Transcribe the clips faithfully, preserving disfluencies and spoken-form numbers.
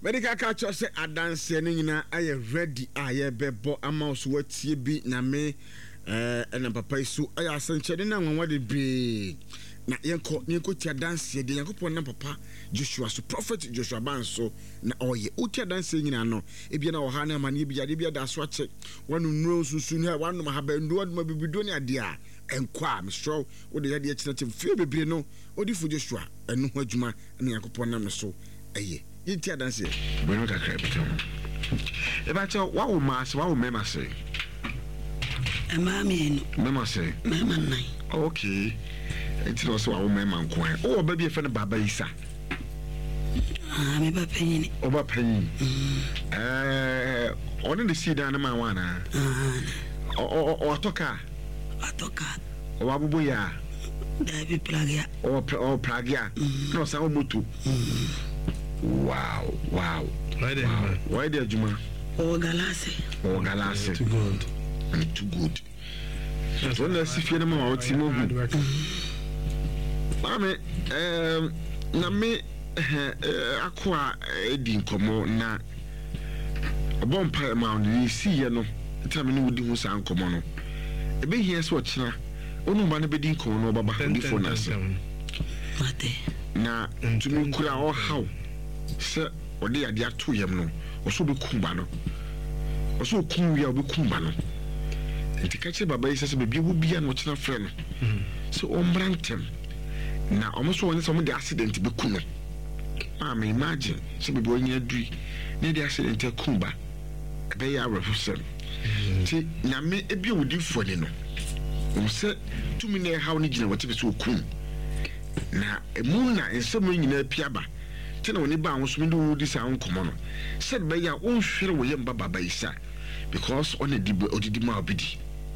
Medical culture say adanse ni nyina aye ready aye bebo ama so watie bi na me eh na papa isu aye asanchede na nwanwa de be na yenko yenko tia dance de yakopon na papa Joshua so prophet Joshua Banso na oye utia dance nyina no ebia na oha na mane bia de bia da so ache wanu nro susu ni wanu ma haba ndo aduma bibido ni ade a enkwa me sure wo de yade akina fie bebre no odi fu Joshua enu ho adwuma na yakopon na me so aye yintia dance bueno ka krepto e ba cho wa wo mas wa wo mema say ama me no mema say mema nai okay enti no so wa wo mema nkoan o ba bi e fe na baba isa ah me ba panyin o ba panyin eh oni de sida na ma wana ah o o atoka atoka o abubu ya David Plagia o o Plagia no sa o moto wow wow why there wow. Why there Juma oh galase oh galase yeah, too good and too good so let's see if you know what you know mame um na me akwa edi nkomo na obompa ma on see ye no tell me wudi hu san nkomo no ebe hia so chira onu ba na bedi nkomo no baba di phone as mate na ntumi kura o how se odi ade ato yem no oso be kumba no oso kunwi a be kumba no enti kache baba yi se be bibu bia no china frɛ no so ombrantem na omoso woni so mo de accident be kuno ma me imagine se be onye adui ne de accident kumba be ya refusem ti na me ebi wodi fone no o se tumi na how ni gina wote be so kun na emu na ensem nyina piaba tena woni ba wonso ndo wodi sa nkomo no said be ya on hwere wo yem baba isa because on edi odidi ma obidi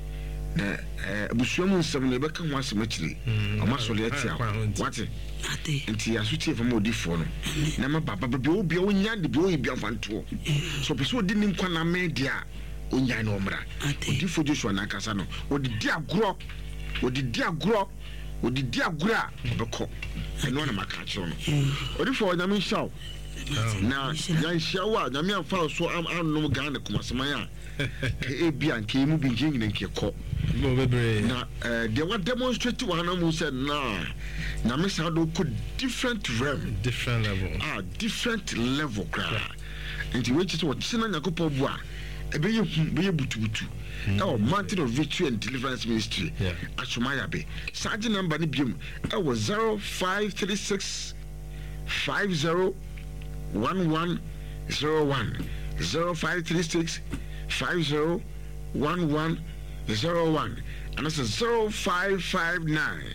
na abusuamu nsem ne beka ho asem akire amasole atia wate ate nti aso tie fam odifo no na ma baba be obi onya de bi oyi bi afanto so pese odi ni nkwa na media onya na omra odifo Joshua na kasa no odidi agro odidi agro odidi agura obeko eno na maka chiro no odifo nyame shaw na yan shawa nyame amfa so annom Ghana kumaseman a e bia nke mu bi ngin nke ko bo bebre na they were demonstrating one am said na nyame sa do ko different realm different level ah different level kra nti we chi so china nyakopo bu a ebe ye be ye butubutu oh Mountain of Victory and Deliverance Ministry Achumaya be Sergeant number ni biom e was zero five three six five zero one one zero one zero five three six five zero one one zero one and that's zero five five nine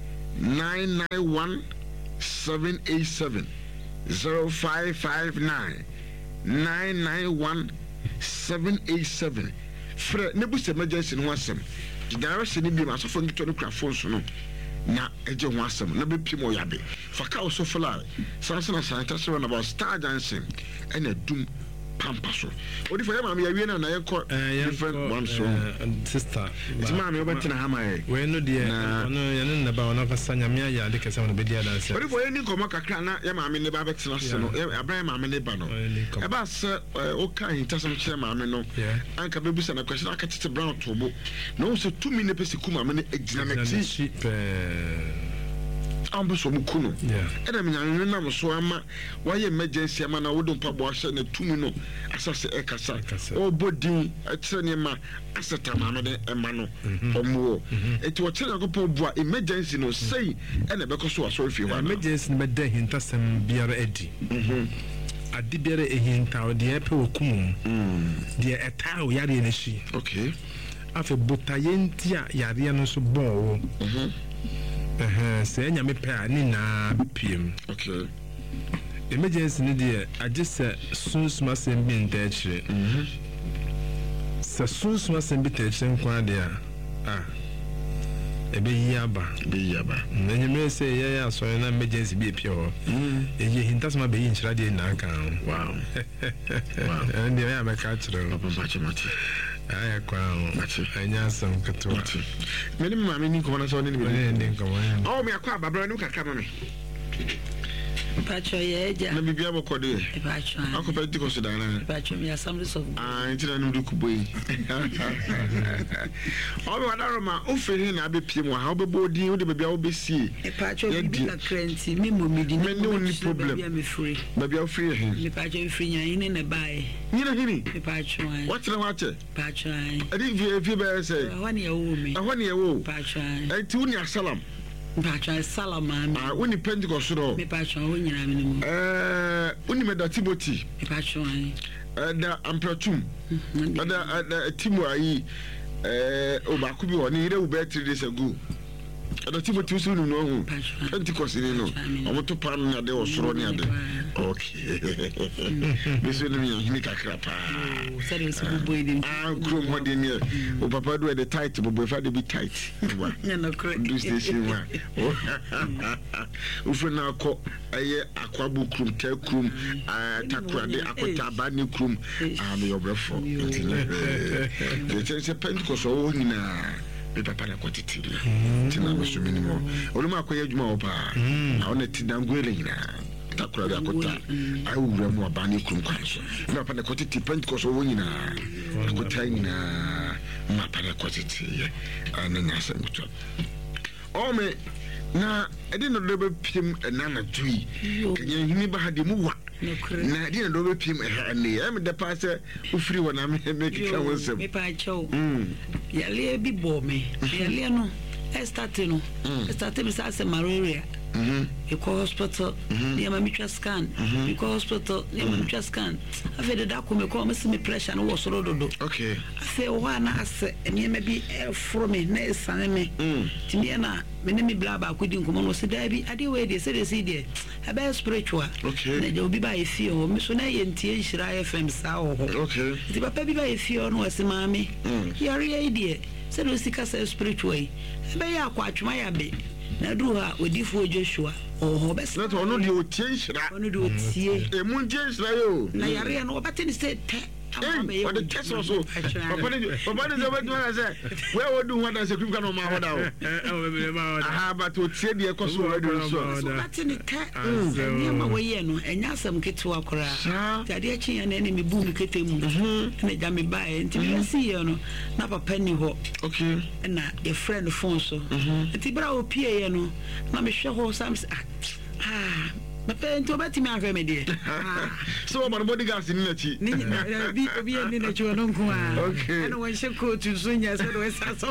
nine nine one seven eight seven zero five five nine nine nine one seven eight seven Fre nebus emergency no asem the direction ni bi ma so for nto no kra phone so no na eje ho asem na be pimo yabe faka so fly sanse na sanitase run about Star Dancing and a doom pampa so odi for yama me yawie na na yenko different one so sister it's ma me obetina hama e we no de ono yene na ba ono kasa nyame ya de kasa no be dia dance odi for yeni komo kakra na yama me ne ba betina so no abraham ma me ne ba no e ba se o kan hintasem kire ma me no anka bebusa na question aka tete brown tobo no so two minute pesi kuma me ne egina na ti ambo so mukuno e da me nyanwe na mo so ama why emergency ama na wodon pa bo ahye na tumi no asase e kasa o bodin atrene ma aseta ma no de ema no omo eti wo kire ko bo emergency no sei e na be ko so aso fi wa emergency me da hintasem biara edi adi biara ehinta o de epe okum de eta o yare na shi okay afa botayenti a yare no so bon wo eh say nyame pa ni na bpm okay emergency ni de agese sunsuma sembi ntachire mhm sa sunsuma sembi ntachire kwa de a ah ebe yaba be yaba nyame say ya ya so na emergency bi epie ho mhm eje hintasma be yin chira de na aka wow wow and ya ba ka chiro papa bache mati aya kwa anya sam katwa meni mama ni ko na so ni bi ni ko oh me akwa babra nu kakra me Pacho Yeja. Na bibia bokode. Pacho. Ako Pentecost da na. Pacho me Assemblies of God. Ah, ntina no dukuboi. Obi wadaroma ofehi na abepie mu ha obebodi wo de bibia wo besie. Pacho bibi na krenti me mo medi Me no ni problem. Bibia me free. Bibia free he. Me Pacho free nya ine na bae. Nyina hini. Me Pacho. What na wache? Pacho. Adi vie vie be say. Ahwani ya wo me. Ahwani ya wo. Pacho. Enti wo ni asalam. Pacho salama me. Ah, wo ni Pentecost ro. Me Pacho wo nyina me mu. Eh, wo ni Medatiboti. Me Pacho. Eh, da ampratum. Da da timu ayi eh obaku bi woni ire ube three days ago. Da Timothy usu nu no hu. Pentecost ni no. Omo to pa na de osoro ni ade. Okay. Bisu ni mi hini kakra pa. Sare su bubo ni. Ah, krom ho de ni. O papa do the tight bubo fa de be tight. Wa. Na no kro. Do station wa. Ufu na akọ eye akwabu krum ta krum ah takrade akota ba ni krum ah me obrefo. The church Pentecost o nyina me papa na kwatitiri tina me so minimo olu ma akoye adwuma wo pa na ona tidangwele nyina takrade akota ai wura mu abani krum kwan so me papa na kwatiti Pentecost o nyina akota nyina ma papa na kwatiti ana na samuto o me na edi no dobe pim na na dui kenya hini ba hade mu wa na edi no dobe pim e ne em de passe ufiri wona me me kika wonsem me pa cho ya le bi bo me ya le no e start no e start me sa se malaria mhm e ko hospital ya ma mitwa scan e ko hospital ya ma mitwa scan afi de da ko me ko me se me pressure no wo soro dodo okay afi o wa na ase ene me bi e fro me na esane me timi na me ne me bla ba akudi nkomo no se da bi ade we de se de se de aba spiritual okay na je obi ba e fi o me so na ye ntie nhira F M sa o ho okay ti papa bi ba e fi o no ase maame yare ye de se do sika se spiritual ebe ya kwa atwuma ya be na duru ha odifo Joshua oh best na to no de otie nhira ono de otie e mu ntie nhira yo na yare no obate ni se te eh o de test so papa ni papa ni zo bedu na say we wo do what as equip kana ma hoda o ah but otie de ko so we do so obate ni te ni ma we ye no enya asam ketu akora tade achi ya na me bu mi ketemu na ja me ba e nti me si ye no na papa ni ho okay na your friend phone so nti bra o pie ye no na me hwe ho sam ah ma pento bati me ahwe me de so my bodyguards ni na chi ni bi obi ni na chi wono nko a okay ana won she coat so nya so do sa so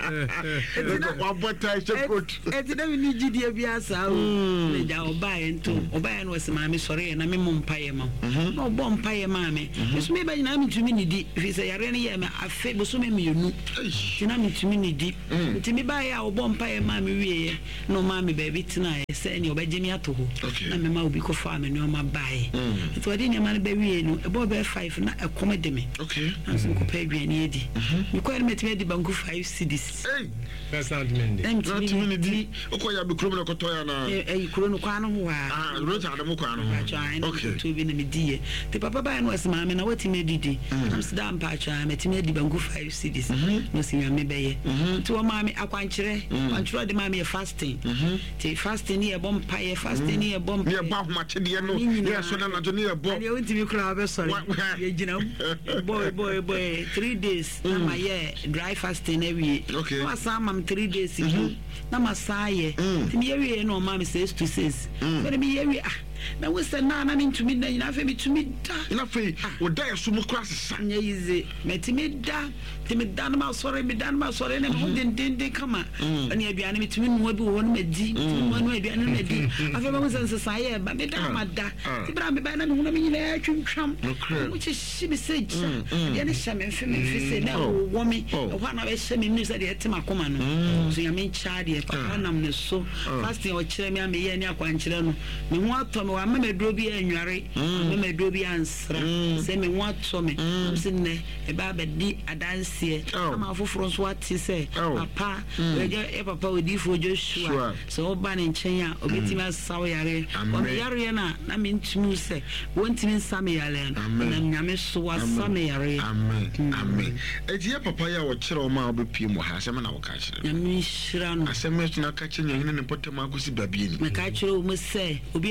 wa bota she coat e ti da mi ni gidi bi asa o le ja oba ento oba ya no wase ma me sore na me mo mpaye ma na obo mpaye ma me so me ba nyina mi tumi ni di fi se yare ne ye me afe bo so me mienu ti na mi tumi ni di ti mi ba ya obo mpaye ma me wiye no ma me ba bi tina e se ni oba jemi ato ho me ma obi ko fa me no ma bae to ade ne ma ne ba wie no e bo be five na e kom de me okay anso ko pa adwani edi me ko me teme di banku five cedis hey that's not mendi not mendi o ko ya bi kuro na ko to ya na eh kuro no kwa no ho ah ro ta adamu kwa no okay to bi na me die te papa ba no ase ma me na wati me didi amsterdam pa cha me teme di banku five cedis no si ya me be ye to ma me akwankyere akwankyere de ma me fasting te fasting ni e bom pa ye fasting ni e bom ne ba ho mache de no ne so na na to ne e bo ne wonti mi kura be sorry ye ginam boy boy boy three days na ma ye dry fasting na wie na sa ma three days na ma sa ye ti mi ye wie no ma me says to says but mi ye wie ah na we say na na ntumi na nyina fe mi tumi da na fe o da yeso mu kura sesa nya yize metimi da timi da na ma sorry mi da na ma sorry na mo den den den kama ani aduane mi tumi no bi wo no madi mo no aduane no madi afa ba mo sense sa ye ba mi da ma da ti bra mi ba na mi hu na mi nyina atwintwam mo chi shi bi say ya ne sha me mfe me mfe say na wo mi wo na be sha me ni say de etima koma no so ya me cha de pa na me so fasting o kire mi am ye ni akwankyere no me hu ato wa mama duro bi anware mama duro bi ansra se me wato me se ne e ba ba di adanse ama foforo so ati se papa e papa odifo Joshua so oba ne nchen a obetima asaw yare o me yare na na me ntumi se wontimi nsame yare na nyame so wasame yare amen amen e die papa ya wo kire o ma obepie mu ha asema na wo ka kire nyame shira no asema na ka kire nyane ne potem akosi babie ni me ka kire o mo se obi a wati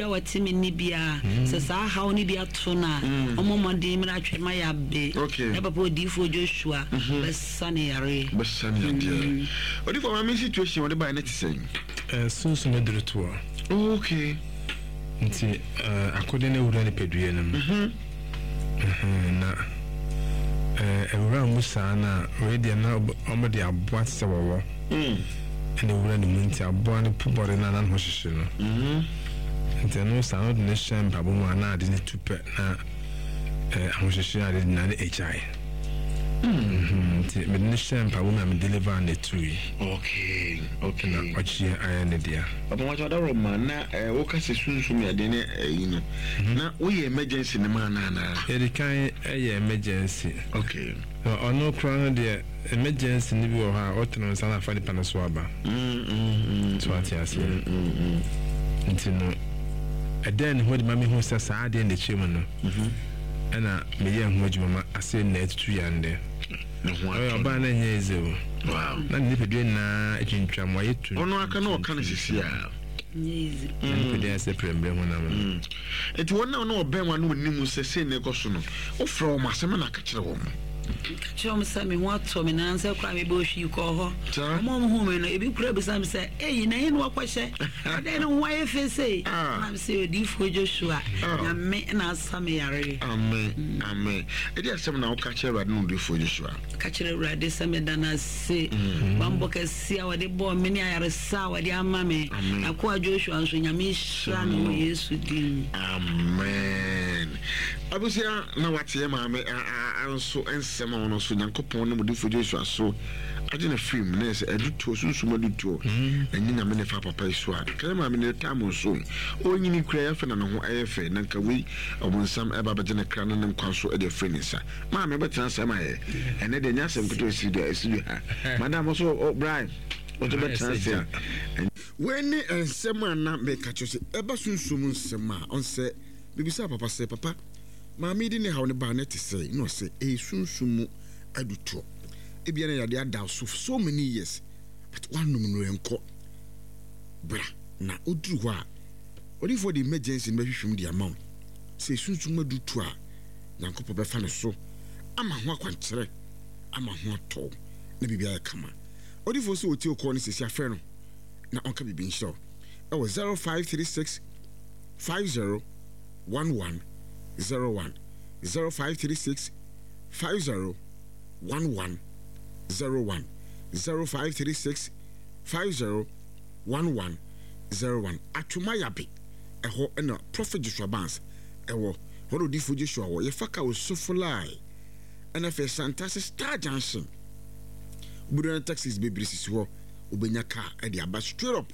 me ni bia se sa how ni bia to na omo modin me atwe ma ya be e papa odifo Joshua be sane yare be sane yare odifo ma me situation what by net say eh sunsun me dere to okay nti eh akode na wura ne pedue nam mhm na eh ewura musa na radio na omo de aboa se wowo mm and wura ne munti aboa ne pubore na nan ho hyehye no mhm nti no sound ne sham babo ma na ade ne tupe na eh ho hyehye ade na ne H I mhm nti me ne sham babo ma me deliver ne tui okay okay na ochi aya ne dia baba wa jada roma na wo ka se sunsun ya de ne yi no na wo ye emergency ne ma na na erikan eh emergency okay ono kra no de emergency ni bi wo ha otno sana fa ni panaso aba mm mm so ati ase mm nti no eden ho de mami ho sa sa ade ne chemu no mhm ana me ye ho adwuma ma ase na etutu ya nde na ho aba na nye ezewo wow na ni pedwe na etwintwa mo yetu ono aka na oka na sisi a nyezi ni pedwe ase prembe ho na mo eti wona na oben wa no nimu sese ne koso no ofra o masema na ka kire wo mo chom sami ho ato me na nse kwa me bo hwi ko ho mo mo hu me no ebi kura be sam se eyi na hin wa kwahye ade no wa efese na me se odifo Joshua na me na asame yare amen amen edi asem na o ka kire rade no odifo Joshua ka kire rade same dana se bambo ka sia wade bo me ni ayare sa wade ama me akwa Joshua nso nyame hira no Yesu din amen abusia na watie ma me anso ensema ono so nyankopon ne modifo Joshua so ade na film na se eduto sunsumo duto enyi na me ne fa papa iso a kare ma me ne tamo so onyini kura ya fe na no ho ayefe na nka wi obonsam eba ba gene kra na nkwa so e de fenisa ma me betena se ma ye ene de nyasem kuto esi do esi do ha madam so Brian o to betena se when ensema na me ka chose eba sunsumo nsema on se bibisa papa se papa maami di ne hawo ne ba ne te say no say e sunsumu aduto e bia na yade ada so so many years but one no no enko bra na oduru ho a odi for the emergency ne hwehwem di amount say sunsumu aduto a nyankopo be fa ne so ama ho akwankyere ama ho ato na bibia ya kama odi for so oti okọ ne sisi afre no na onka bibi nhyɛ e was zero five three six five zero one one zero one zero five three six five zero one one zero one zero five three six five zero one one zero one atuma yabe eho na Prophet Joshua Barnes ewo hodo di Joshua wo ye faka wo sofulai na fe Santase Star Junction Buran taxis be brisi ho obenya car e de aba straight up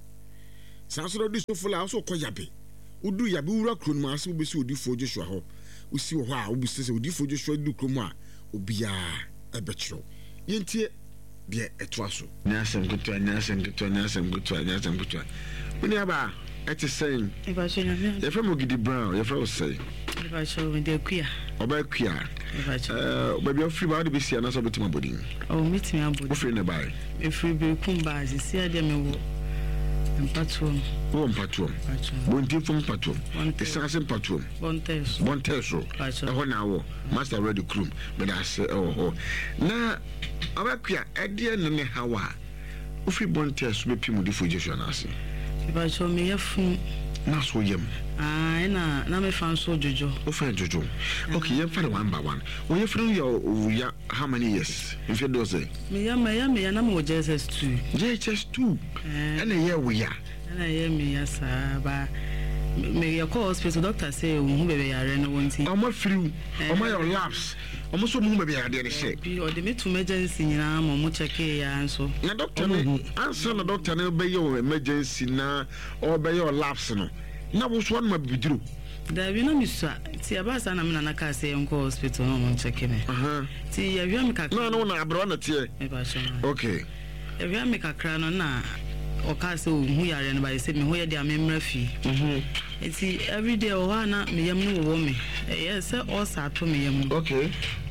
sanso di sofulai so koyabe udu yabe wura kro no ase obesi odifo Joshua ho usi ho a obisi se odifo Joshua du kro mu a obia ebekiro yentie de eto aso nyasem kutu nyasem kutu nyasem kutu nyasem kutu uni aba eti saying eba so nyame ye from Ogidi Brown ye from say eba so me de kuya oba kuya eba so eh baby ofri ba de be sia na so betima bodin o mitimi abodi ofri ne bai e free be kumba ze sia de me wo Mpatum. Oh, Mpatum. Bonti from Patum. The Sansan Patum. Bontes. Bonteso. A one hour. Master ready crew. But I say, oh, oh. Now, Abakia, Edia Nene Hawa. Ufi Bontes, we pimu di Joshua Nasi. If I show me a fun. Naso yem. Ah, na na me fan so Jojo. O fan Jojo. Okay, you find one by one. When you find your how many years? If you do say. Me ya me ya me ya na mo J S S two. J S S two. And a year we are. And I hear me ya sa ba. Me ya call hospital doctor say who be yare no wonti. Omo flu. Omo your labs. Omo so mu be yare dey say. Bi o de me to emergency nyina mo mo check ya nso. Na doctor no answer na doctor na be your emergency na or be your labs no. Na wo so na bidiro. Da bi no mi so ti abasa na me na ka say enko hospital no mo check me. Aha. Ti ya wi am ka. No no na abro na tie. Me ba so. Okay. Ya wi am ka kra no na o ka say o hu yare no ba say me ho ye de amemra fi. Mhm. Eti every day o ha na me yam no wo me. Eh say all sa to me yam. Okay.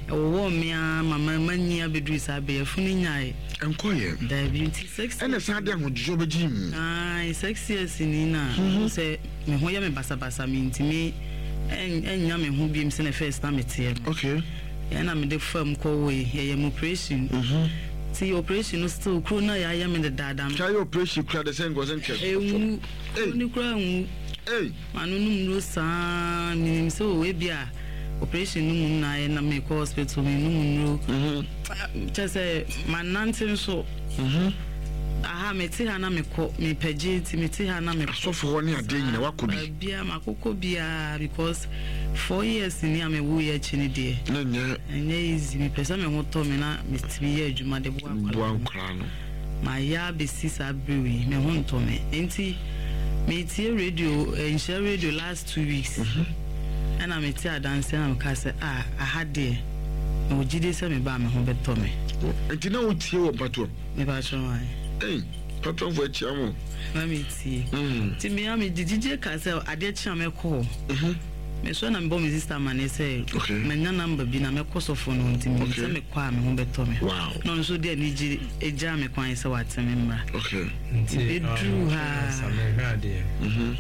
wo me mama mania bedru sabe funi nyae enko ye diabetes six ene sa de ahojo beji mu ah six years ni na say me ho ya me basa basa me ntimi en enya me ho biem se na first time tie okay ya na me de fam ko we ye ye operation mhm see operation no still corona ya ya me de dada try operation kra de sen go sen check eh ni kra hu eh manu num no sa mi so we bia operation num na na me ko hospital me num no mhm just say manantin so mhm aha me ti ha na me ko me page ti me ti ha na me so for one ade nyina wakobi bia makoko bia because four years ni am wo ye chini de na nya nya easy me pesa me ho to me na me ti ye adwuma de bo akwa no ma ya be sisa brewi me ho to me enti me ti radio en share radio last two weeks mhm and I me ti adanse na me ka say ah aha de o jide se me ba me ho beto me enti na o tie wo pato me ba cho ai eh pato vo chia mo na me ti mm ti me am didije ka say ade chia me ko mhm me so na me bo me sister man say me nya number bi na me ko so phone enti me say me kwa me ho beto me wow no so de ni ji eja me kwan say wat me mra okay enti be true ha samega de mhm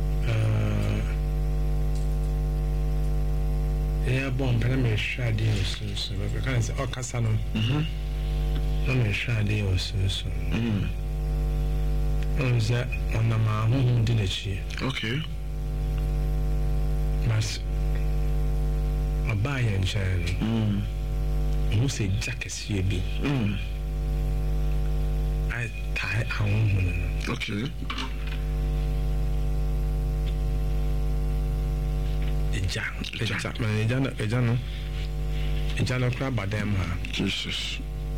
yeah, bomb, and I'm a shady or so. So, because oh, Casano, hm, I'm a shady or so. So, hm, on that on the man didn't she? Okay, mas a buy and shine, hm, who say jackets ye be, hm, I tie a woman, okay. Eja, eja, man, eja, eja no, eja no crab badem ha. Jesus.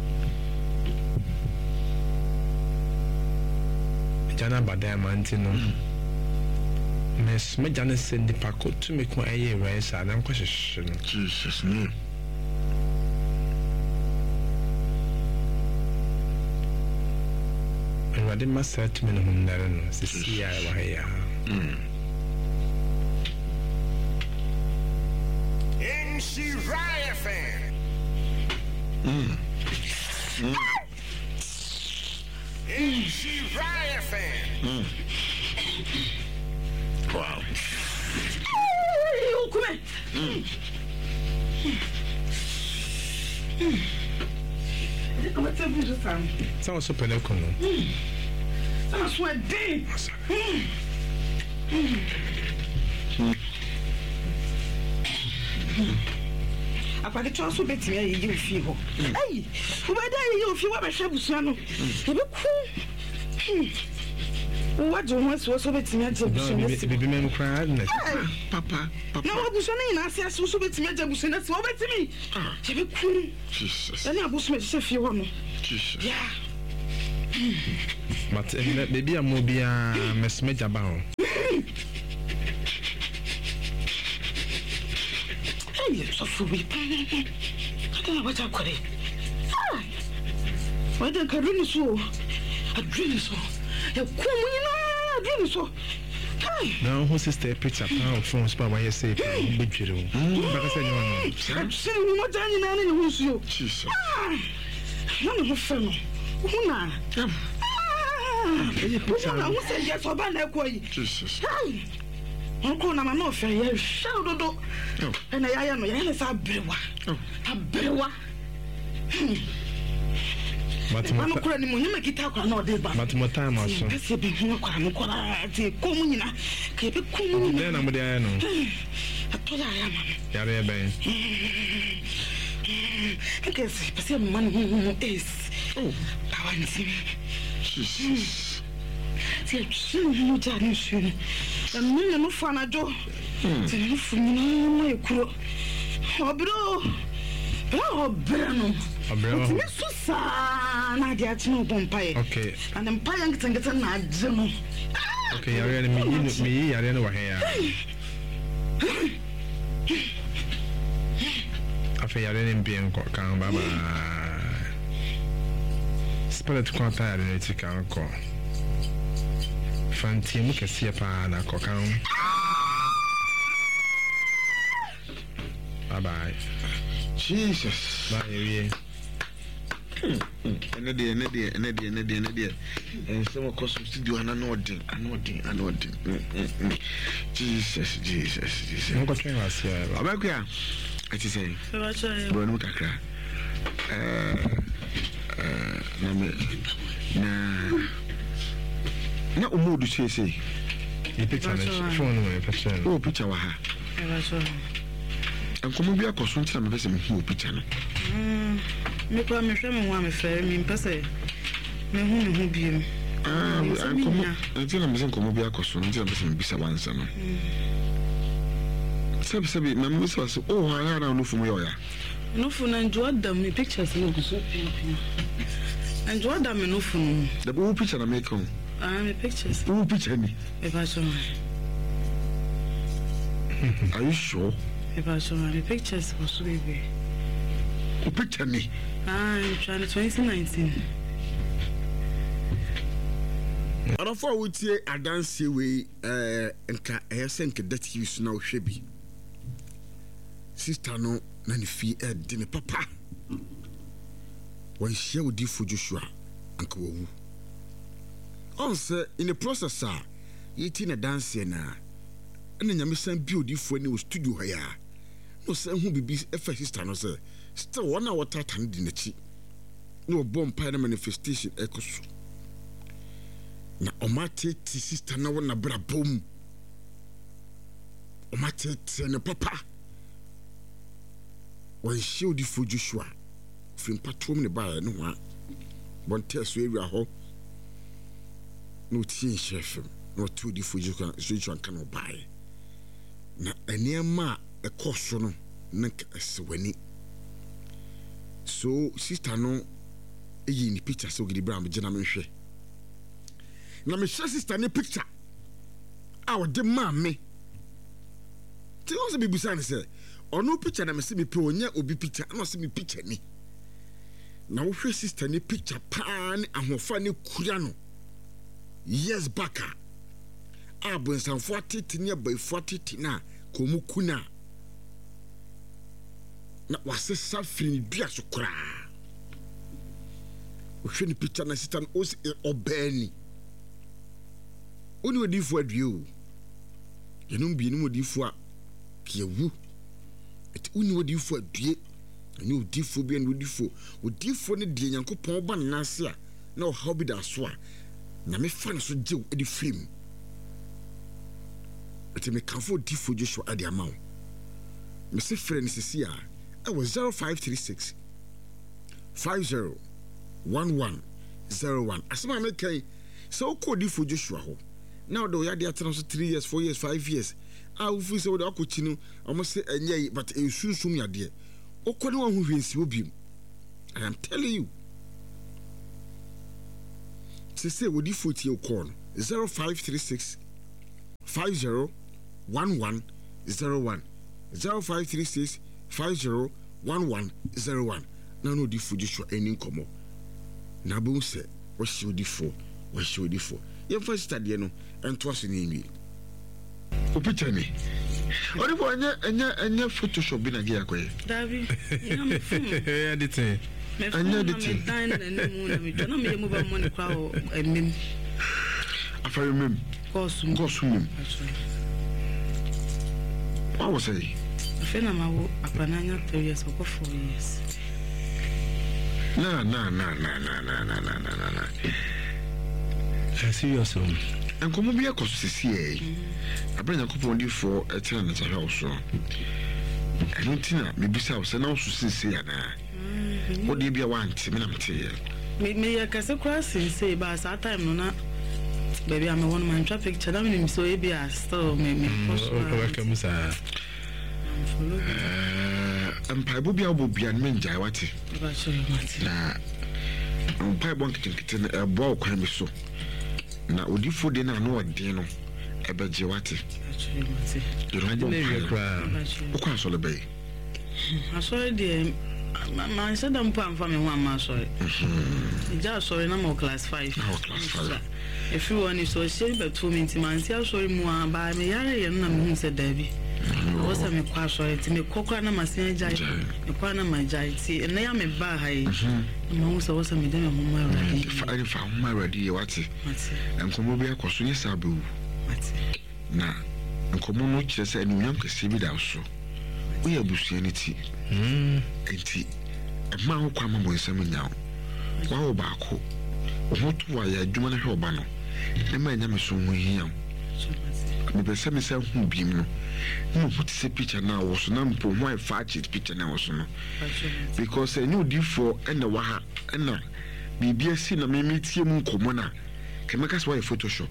Eja na badem anti no. Mes me jana send the pako to me ko aye rice and am kwahye no. Jesus name. And what must say to me no hundare no. Sisi ya wa ya. Mm. Shiraya fan. Mm. Mm. Shiraya fan. Mm. Wow. Oh, come here. Mm. Mm. What's up with you, Ça va se peine comme nous. Ça va soit dé. Apade to so betimi ayi yi ofi ho ai wo ba da yi ofi wa ba hwe busua no e be ku wo jo ho so so betimi aje busua no bi bi mem kra na papa papa na wo busua na ina ase so betimi aje busua na se wo betimi e be ku Jesus ani abusua se fi ho no Jesus yeah but baby am bia mesmeja ba ho so fubi kada wata kware ah wada karuni so adrini so ya kumu ina adrini so kai na ho sister picture pa phone spa wa say pa bedwire o ba ka say no sini mo dani na ne ho so Jesus na no fa no huna ah e picture na ho say ya so ba na ko yi Jesus kai onko na ma no fa ya hwa dodo ena ya ya no ya na sa brewa abrewa matuma no kura ni mo nyama kita kwa na ode ba matuma time aso pese bi hu kwa no kura ti ko mu nyina ka be ko mu nyina na mo de aye no ato ya ya ma yare ya ben kesi pese mo man hu es oh awanti Jesus ti chinu mu ja ni shunu na minna no fa na jo ti ni fu ni na e kuro obro bro obro no obro ti mi so sa na dia ti no bompai okay and empire ngita ngita na age no okay yare ni mi mi yare no wa he ya afa yare ni bien ko kan baba spirit kwanta yare ni ti kan ko fanti mu kese pa na ko kan bye bye Jesus. Ba ewie. Ene de ene de ene de ene de ene de. Eh some of course studio ana no odin, ana odin, ana odin. Jesus, Jesus, Jesus. Nko train was here. Abakuya. Ati say. Ebacho. Bro no kakra. Eh eh na me na na umudu say say. The picture phone my picture. Oh picture wa ha. Ebacho. Ankomo bi akoso ntira me pese me hu picture no. Mm. Me kwa me hwe me ho am fere me pese me hu me hu biem. Ah, ankomo ntira me se ankomo bi akoso ntira me pese me bisa wansa no. Sabi sabi me mo so so oh ha na no fu mo yo ya. No fu na njo adam me pictures no go so pia pia. Njo adam me no fu no. The whole picture na make on. Ah, me pictures. Who picture ni? Ebacho. Are you sure? Ebacho, me pictures was so big. Who picture ni? Ah, I'm trying to twenty nineteen. Arafo wutie adanse we eh nka ehse nke that use na ohwe bi. Sister no na ne fi e de ne papa. Won hia odi fo Joshua anka wowu. On say in the process ah yiti na dance na ene nyame san bi odi fo ni wo studio ha ya. No say hu bibi e fa sister no say still one hour tatan di na chi. No bomb pie manifestation ekoso. Na omate ti sister na wona bra bom omate ti ne papa wan show di fo Joshua fim patrom ne ba no ha bon teso ewia ho no ti chef no to di fo Joshua Joshua kan obae na eniema e koso no na esewani so sister no eyi ni picture so gidi bra me gina me hwe na me share sister ne picture ah o de ma me ti o se bibusa ne se ono picture na me se me pe onya obi picture na se me picture ni na wo hwe sister ne picture pa ne ahofa ne kura no years back a bonsanfo atete ne abaifo atete na komu kuna na wase safri dua so kura wo hwe ne picture na sister no o se obani oni odifo aduo yenum bi ni odifo a kiewu eti oni odifo adue ani odifo bi ani odifo odifo ne de Nyankopɔn ba nase a na o hobby da so a na me fa no so gye edi film eti me kanfo odifo Joshua ade amawo me se frɛ ne sisi a e was zero five three six five zero one one zero one asema me kai so ko odifo Joshua ho now do ya dey atena so three years four years five years ah we feel so the akochi no almost say enye but ensusum ya de okone wa hu hwensi obiem I am telling you say say wodi forty o call zero five three six five zero one one zero one zero five three six five zero one one zero one na no di fuji so eni komo na bo se wo shi odi fo wo shi odi fo ye first study no ento aso ni nwi o picture ni ori bo anya anya anya photoshop bi na ge akoye Davi ina me film editing anya editing dan na ne mu na me jona me mu ba mo ne kwa o emim afare mem kosum kosum what was say afa na ma wo apananya three years or four years na na na na na na na na na na serious one and come be a cosisi eh abra Nyankopɔn di for e tena na tahe oso eno tina me bisa o se na oso sisi ya na o de bia want me na mte me me ya kase kwa sinse ba sa time no na baby am one man traffic picture na me so e bia still me me post welcome sir eh ampa bo bia bo bia me njai wate ba sure mate na ampa bo nkitikiti na e bo kwa me so na odifo de na no ode no ebeje wate actually mate do no bo kwa o kwa so le bay asori de ma nse da mpo amfa me ho ama asori mhm ja asori na mo class five oh class five everyone is so shame but to me nti man si asori mu aba me yare ye na me hu se da bi What's a me quasho to me cocoa na masin jai me kwana ma jai ti na ya me ba hai ma wo so wo so me dem mo ma ready fa ani fa mo ma ready what enkomo bi akoso ni sabu na enkomo no kire se enu nyam kese bi da so wo ya busu ani ti mm enti ma ho kwa ma mo nsam nyawo wa wo ba ko wo to wa ya adwuma na hwe oba no e ma nya me so ho hia me be se me se hu bi no no put the picture now was na mpo ho e fa chit picture na was no because any odi for and the wa and na bibia si na me metie mu nkomo na kemeka so photoshop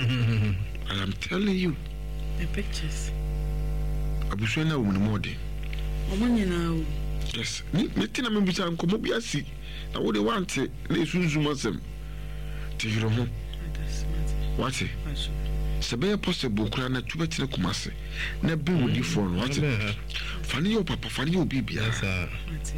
I am telling you the pictures abuso na wo no mode omonye na wo yes me tina me bicha nkomo bia si na wo de want na esunzum asem tihiro ho what sebe possible kura na tubetire kumase na be wodi for no what fani yo papa fani yo bibia sa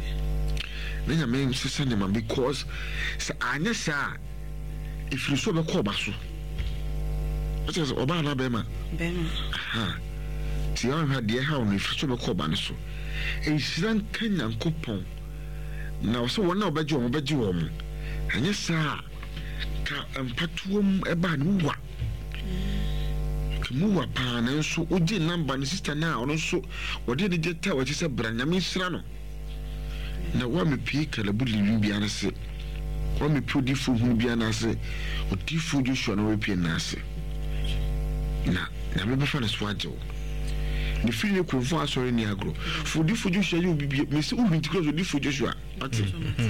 na nya me sese ne ma because sa anya sa if you so be ko baso what is oba na be ma be ma ha ti ya ha de ha no if so be ko ba ne so e siran kanya nkopon na so wona obaje o obaje wo mo anya sa ka empatuom e ba ne wa mu wa pa na nso oje number ne sister na ono so ode de jeta wa chese branya mi sira no na wa me pi kala buli bi ana se wa me pi odifu hu bi ana se odifu Joshua na we pi na se na na me be fa na swaje ni fili ko fu asori ni agro fu odifu Joshua you bi me se u hinti close odifu Joshua ati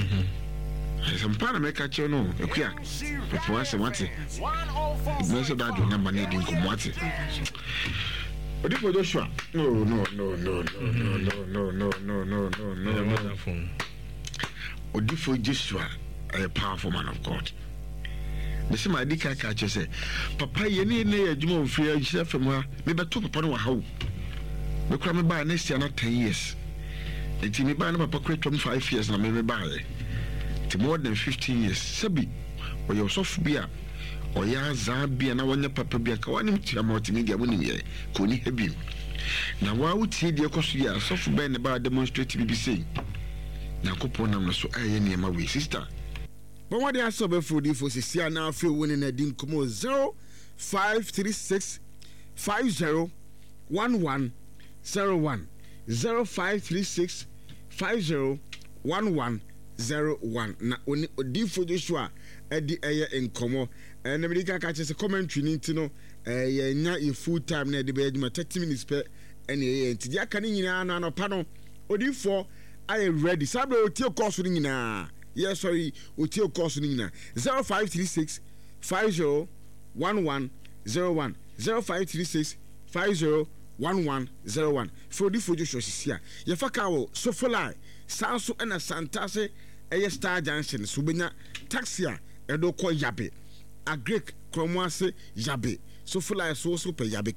some para make a channel, a queer. But once a month, most of that number needing commodity. But if Joshua, no, no, no, no, no, no, no, no, no, no, no, no, no. Or if Joshua, a powerful man of God. The same idea catcher say, Papa, you need a jumbo fear yourself from where maybe two papa how. The crime by next year, not ten years. It's in me by papa create from five years, and I may buy. To more than fifteen years, Sabi, or your soft beer, or ya Zabia, and I want your papa beer, Kawanim Tiamotimedia winning ye, Kuni Hebim. Now, why would he dear Cosia, soft band about demonstrating B B C? Now, Coponam, so I am my way, sister. But what they are so before the for Sia now feel winning a dim como zero five three six five zero one one zero one zero five three six five zero one one. Zero one na oni odifo Joshua edi eye enkomo eh na medika ka chese commentary ni ntino eh ye nya e full time na edi be aduma thirty minutes per ene ye ntidi aka ni nyina na no pa no odifo aye ready sabe otie course ni nyina yes sorry otie course ni nyina zero five three six five zero one one zero one zero five three six five zero one one zero one for odifo Joshua sisia ye fa ka wo so folai sanso ena santase eye Star Junction so benya taxi a edo ko yabe a Greek kromwase yabe so folai so so pe yabe